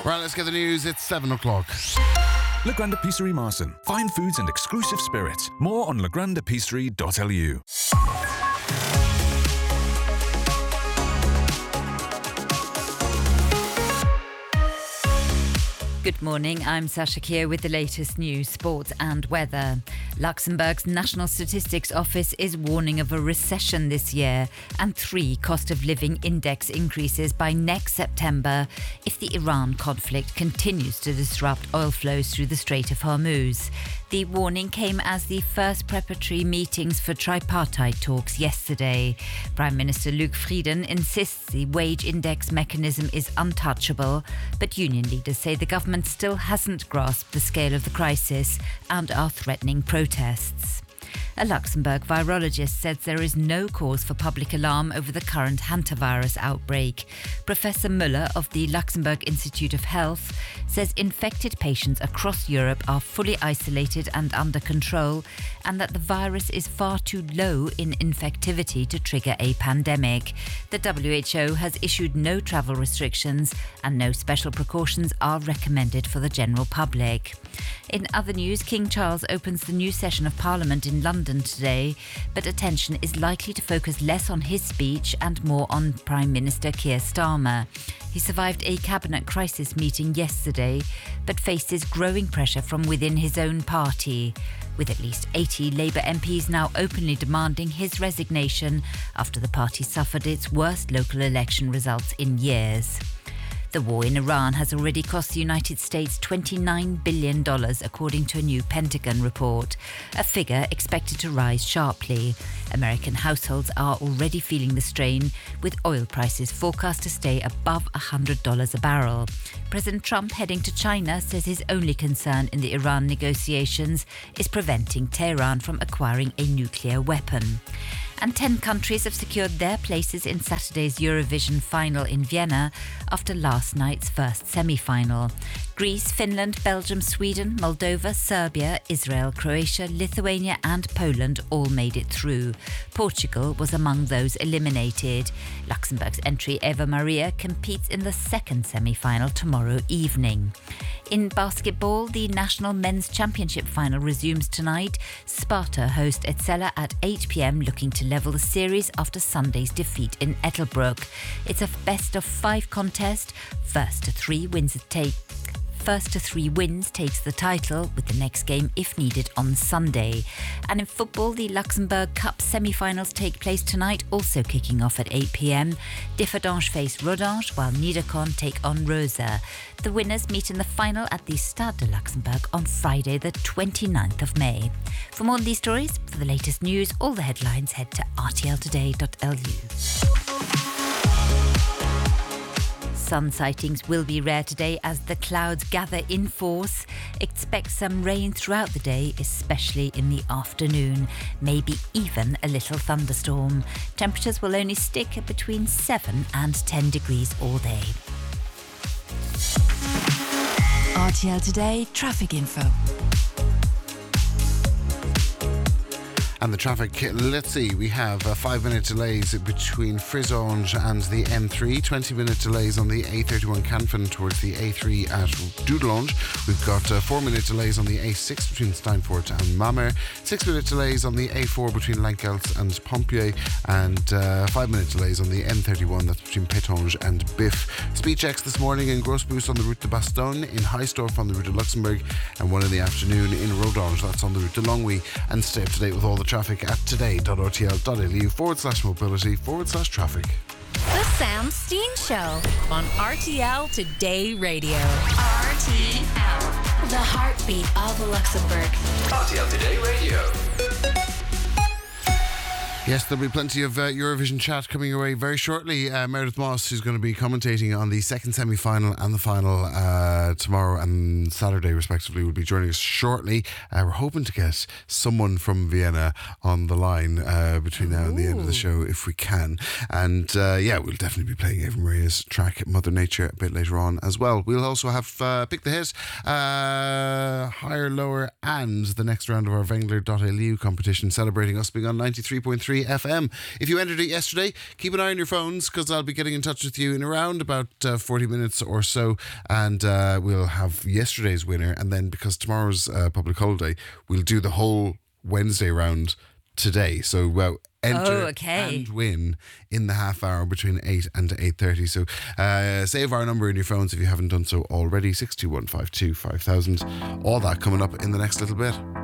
Right, let's get the news. It's 7 o'clock. La Grande Épicerie Marson. Fine foods and exclusive spirits. More on lagrandepicerie.lu. Good morning, I'm Sasha Keir with the latest news, sports and weather. Luxembourg's National Statistics Office is warning of a recession this year and 3 cost of living index increases by next September if the Iran conflict continues to disrupt oil flows through the Strait of Hormuz. The warning came as the first preparatory meetings for tripartite talks yesterday. Prime Minister Luc Frieden insists the wage index mechanism is untouchable, but union leaders say the government still hasn't grasped the scale of the crisis and are threatening protests. A Luxembourg virologist says there is no cause for public alarm over the current hantavirus outbreak. Professor Müller of the Luxembourg Institute of Health says infected patients across Europe are fully isolated and under control, and that the virus is far too low in infectivity to trigger a pandemic. The WHO has issued no travel restrictions and no special precautions are recommended for the general public. In other news, King Charles opens the new session of Parliament in London today, but attention is likely to focus less on his speech and more on Prime Minister Keir Starmer. He survived a cabinet crisis meeting yesterday, but faces growing pressure from within his own party, with at least 80 Labour MPs now openly demanding his resignation after the party suffered its worst local election results in years. The war in Iran has already cost the United States $29 billion, according to a new Pentagon report, a figure expected to rise sharply. American households are already feeling the strain, with oil prices forecast to stay above $100 a barrel. President Trump, heading to China, says his only concern in the Iran negotiations is preventing Tehran from acquiring a nuclear weapon. And 10 countries have secured their places in Saturday's Eurovision final in Vienna after last night's first semi-final. Greece, Finland, Belgium, Sweden, Moldova, Serbia, Israel, Croatia, Lithuania and Poland all made it through. Portugal was among those eliminated. Luxembourg's entry Eva Maria competes in the second semi-final tomorrow evening. In basketball, the National Men's Championship final resumes tonight. Sparta host Etzella at 8 p.m, looking to level the series after Sunday's defeat in Ettelbruck. It's a best-of-5 contest. First to three wins takes the title, with the next game, if needed, on Sunday. And in football, the Luxembourg Cup semi-finals take place tonight, also kicking off at 8 p.m. Differdange face Rodange, while Niederkorn take on Rosa. The winners meet in the final at the Stade de Luxembourg on Friday, the 29th of May. For more on these stories, for the latest news, all the headlines, head to rtltoday.lu. Sun sightings will be rare today as the clouds gather in force. Expect some rain throughout the day, especially in the afternoon. Maybe even a little thunderstorm. Temperatures will only stick at between 7 and 10 degrees all day. RTL Today traffic info. And the traffic, let's see, we have 5-minute delays between Frisonge and the M3, 20-minute delays on the A31 Canfin towards the A3 at Dudelange. We've got 4-minute delays on the A6 between Steinfort and Mamer, 6-minute delays on the A4 between Lankels and Pompier, and 5-minute delays on the M31, that's between Pétange and Biff. Speed checks this morning in Grossbus on the route to Bastogne, in Heisdorf on the route to Luxembourg, and 1 in the afternoon in Rodange, that's on the route to Longwy. And stay up to date with all the traffic at today.rtl.lu/mobility/traffic. The Sam Steen Show on RTL Today Radio. RTL, the heartbeat of Luxembourg. RTL Today Radio. Yes, there'll be plenty of Eurovision chat coming your way very shortly. Meredith Moss, who's going to be commentating on the second semi-final and the final tomorrow and Saturday, respectively, will be joining us shortly. We're hoping to get someone from Vienna on the line between now and the end of the show, if we can. And we'll definitely be playing Eva Maria's track, Mother Nature, a bit later on as well. We'll also have Pick the Hit, Higher, Lower, and the next round of our Wengler.lu competition, celebrating us being on 93.3 93 FM. If you entered it yesterday, keep an eye on your phones because I'll be getting in touch with you in around about 40 minutes or so, and we'll have yesterday's winner, and then because tomorrow's public holiday, we'll do the whole Wednesday round today. So enter and win in the half hour between 8 and 8:30. So save our number in your phones if you haven't done so already. 62152 5000. All that coming up in the next little bit.